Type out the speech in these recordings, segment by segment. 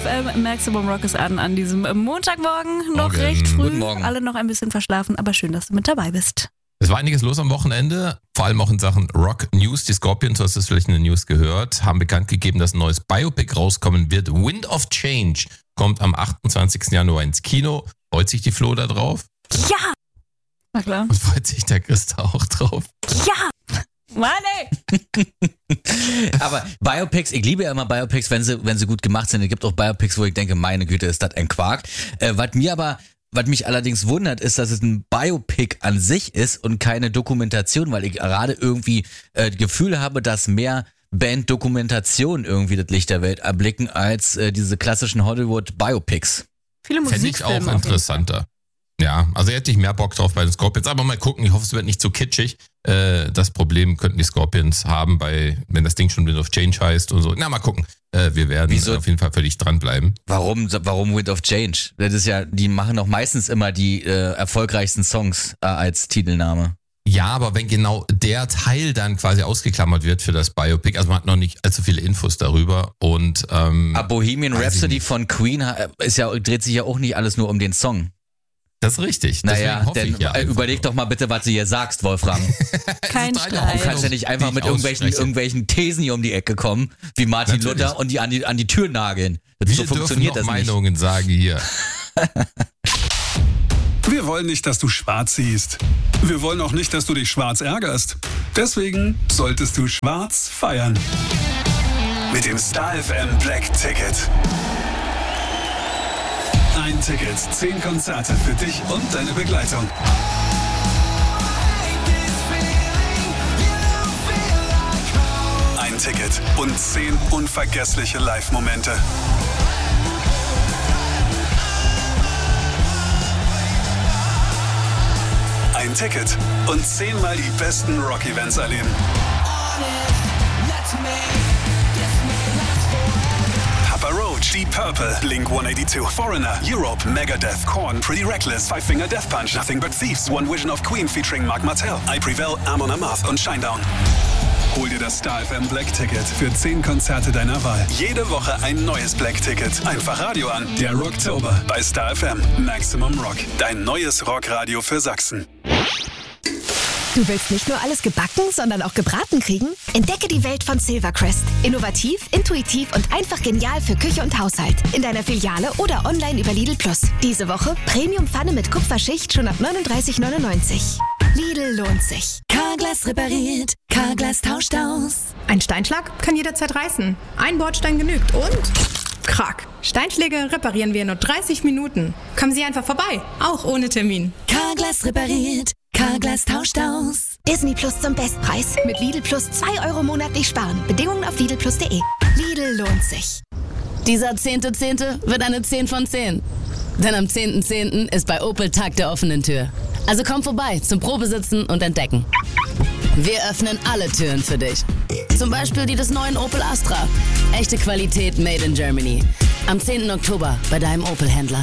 FM, Maximum Rock ist an diesem Montagmorgen. Noch Morgen. recht früh. Guten Morgen. Alle noch ein bisschen verschlafen, aber schön, dass du mit dabei bist. Es war einiges los am Wochenende, vor allem auch in Sachen Rock News. Die Scorpions, du hast es vielleicht in den News gehört, haben bekannt gegeben, dass ein neues Biopic rauskommen wird. Wind of Change kommt am 28. Januar ins Kino. Freut sich die Flo da drauf? Ja! Na klar. Und freut sich der Christa auch drauf? Ja! Mann, ey! Aber Biopics, ich liebe ja immer Biopics, wenn sie gut gemacht sind. Es gibt auch Biopics, wo ich denke, meine Güte, ist das ein Quark. Was mich allerdings wundert, ist, dass es ein Biopic an sich ist und keine Dokumentation, weil ich gerade irgendwie Gefühl habe, dass mehr Band-Dokumentationen irgendwie das Licht der Welt erblicken als diese klassischen Hollywood-Biopics. Viele Fände ich Musikfilme. auch interessanter. Ja, also hätte ich mehr Bock drauf bei den Scorpions. Aber mal gucken, ich hoffe, es wird nicht zu kitschig. Das Problem könnten die Scorpions haben, wenn das Ding schon Wind of Change heißt und so. Na, mal gucken. Wir werden auf jeden Fall völlig dranbleiben. Warum Wind of Change? Das ist ja, die machen doch meistens immer die erfolgreichsten Songs als Titelname. Ja, aber wenn genau der Teil dann quasi ausgeklammert wird für das Biopic, also man hat noch nicht allzu viele Infos darüber und Bohemian Rhapsody von Queen dreht sich ja auch nicht alles nur um den Song. Das ist richtig. Naja, überleg doch mal bitte, was du hier sagst, Wolfram. Kein Du Streit. kannst ja nicht einfach mit irgendwelchen Thesen hier um die Ecke kommen, wie Martin Natürlich. Luther und die an die Tür nageln. So Wir funktioniert dürfen das noch nicht. Meinungen sagen hier. Wir wollen nicht, dass du schwarz siehst. Wir wollen auch nicht, dass du dich schwarz ärgerst. Deswegen solltest du schwarz feiern. Mit dem Star FM Black Ticket. Ein Ticket, 10 Konzerte für dich und deine Begleitung. Ein Ticket und 10 unvergessliche Live-Momente. Ein Ticket und 10-mal die besten Rock-Events erleben. Papa Roach, Deep Purple, Blink-182, Foreigner, Europe, Megadeth, Korn, Pretty Reckless, Five Finger Death Punch, Nothing But Thieves, One Vision of Queen featuring Mark Martel, I Prevail, Amon Amarth und Shinedown. Hol dir das Star FM Black Ticket für 10 Konzerte deiner Wahl. Jede Woche ein neues Black Ticket. Einfach Radio an. Der Rocktober bei Star FM. Maximum Rock. Dein neues Rockradio für Sachsen. Du willst nicht nur alles gebacken, sondern auch gebraten kriegen? Entdecke die Welt von Silvercrest. Innovativ, intuitiv und einfach genial für Küche und Haushalt. In deiner Filiale oder online über Lidl Plus. Diese Woche Premium-Pfanne mit Kupferschicht schon ab 39,99. Lidl lohnt sich. Carglass repariert, Carglass tauscht aus. Ein Steinschlag kann jederzeit reißen. Ein Bordstein genügt und... Krack. Steinschläge reparieren wir in nur 30 Minuten. Kommen Sie einfach vorbei, auch ohne Termin. Carglass repariert, Carglass tauscht aus. Disney Plus zum Bestpreis. Mit Lidl Plus 2 € monatlich sparen. Bedingungen auf lidlplus.de. Lidl lohnt sich. Dieser 10.10. wird eine 10 von 10. Denn am 10.10. ist bei Opel Tag der offenen Tür. Also komm vorbei zum Probesitzen und Entdecken. Wir öffnen alle Türen für dich. Zum Beispiel die des neuen Opel Astra. Echte Qualität made in Germany. Am 10. Oktober bei deinem Opel-Händler.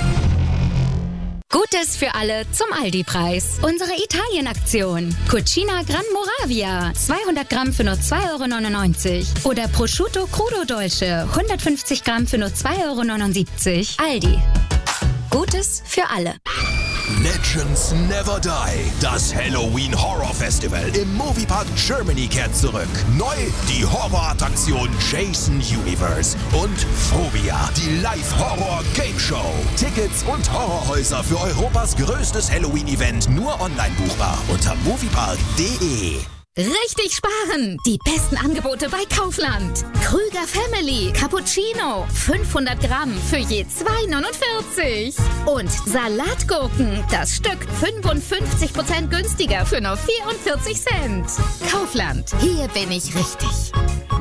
Gutes für alle zum Aldi-Preis. Unsere Italien-Aktion. Cucina Gran Moravia. 200 Gramm für nur 2,99 €. Oder Prosciutto Crudo Dolce. 150 Gramm für nur 2,79 €. Aldi. Gutes für alle. Legends Never Die. Das Halloween Horror Festival im Moviepark Germany kehrt zurück. Neu die Horrorattraktion Jason Universe und Phobia, die Live-Horror-Game-Show. Tickets und Horrorhäuser für Europas größtes Halloween-Event nur online buchbar unter moviepark.de. Richtig sparen! Die besten Angebote bei Kaufland. Krüger Family Cappuccino 500 Gramm für je 2,49 €. Und Salatgurken, das Stück 55% günstiger für nur 44 Cent. Kaufland, hier bin ich richtig.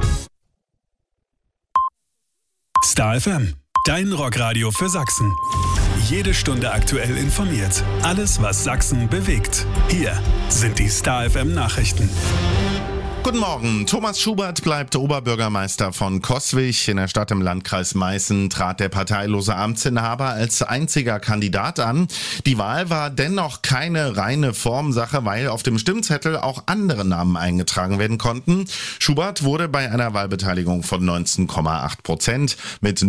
Star FM, dein Rockradio für Sachsen. Jede Stunde aktuell informiert. Alles, was Sachsen bewegt. Hier sind die Star FM Nachrichten. Guten Morgen. Thomas Schubert bleibt Oberbürgermeister von Coswig. In der Stadt im Landkreis Meißen trat der parteilose Amtsinhaber als einziger Kandidat an. Die Wahl war dennoch keine reine Formsache, weil auf dem Stimmzettel auch andere Namen eingetragen werden konnten. Schubert wurde bei einer Wahlbeteiligung von 19,8% mit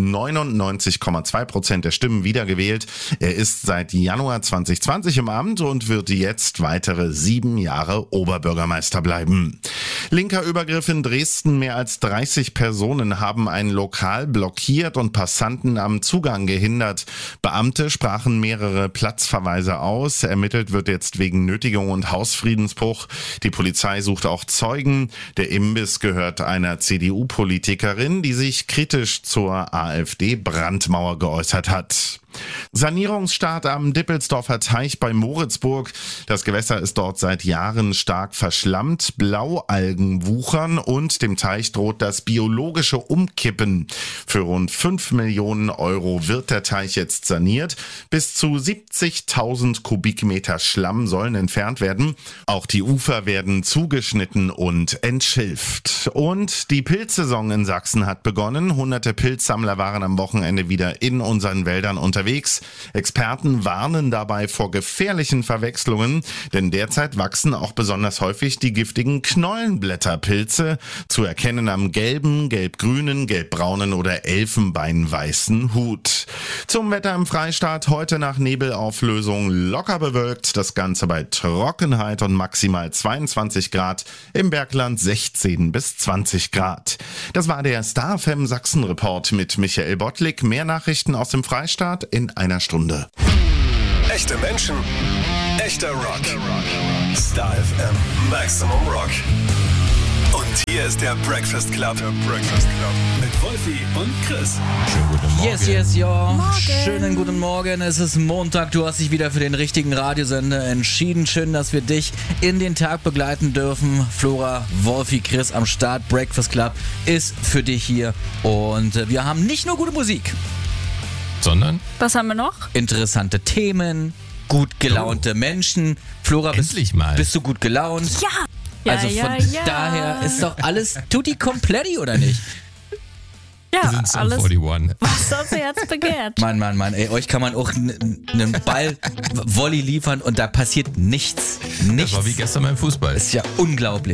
99,2% der Stimmen wiedergewählt. Er ist seit Januar 2020 im Amt und wird jetzt weitere 7 Jahre Oberbürgermeister bleiben. Linker Übergriff in Dresden. Mehr als 30 Personen haben ein Lokal blockiert und Passanten am Zugang gehindert. Beamte sprachen mehrere Platzverweise aus. Ermittelt wird jetzt wegen Nötigung und Hausfriedensbruch. Die Polizei sucht auch Zeugen. Der Imbiss gehört einer CDU-Politikerin, die sich kritisch zur AfD-Brandmauer geäußert hat. Sanierungsstart am Dippelsdorfer Teich bei Moritzburg. Das Gewässer ist dort seit Jahren stark verschlammt. Blaualgen wuchern und dem Teich droht das biologische Umkippen. Für rund 5 Millionen Euro wird der Teich jetzt saniert. Bis zu 70.000 Kubikmeter Schlamm sollen entfernt werden. Auch die Ufer werden zugeschnitten und entschilft. Und die Pilzsaison in Sachsen hat begonnen. Hunderte Pilzsammler waren am Wochenende wieder in unseren Wäldern unterwegs. Experten warnen dabei vor gefährlichen Verwechslungen, denn derzeit wachsen auch besonders häufig die giftigen Knollenblätterpilze, zu erkennen am gelben, gelb-grünen, gelb-braunen oder elfenbeinweißen Hut. Zum Wetter im Freistaat: heute nach Nebelauflösung locker bewölkt, das Ganze bei Trockenheit und maximal 22 Grad, im Bergland 16 bis 20 Grad. Das war der Star FM Sachsen Report mit Michael Bottlik. Mehr Nachrichten aus dem Freistaat in einer Stunde. Echte Menschen, echter Rock. Star FM Maximum Rock. Und hier ist der Breakfast Club. Mit Wolfi und Chris. Schönen guten Morgen. Yes, ja. Morgen. Schönen guten Morgen. Es ist Montag. Du hast dich wieder für den richtigen Radiosender entschieden. Schön, dass wir dich in den Tag begleiten dürfen. Flora, Wolfi, Chris am Start. Breakfast Club ist für dich hier. Und wir haben nicht nur gute Musik, Sondern? Was haben wir noch? interessante Themen, gut gelaunte Menschen. Flora, Endlich mal. bist du gut gelaunt? Ja. Ja, Also ja, von ja. daher ist doch alles tutti kompletti, oder nicht? Ja, Wir sind Sum alles, 41. was das Herz begehrt. Mann, ey, euch kann man auch einen Ball Volley liefern und da passiert nichts. Das Nichts. war wie gestern beim Fußball. Ist ja unglaublich.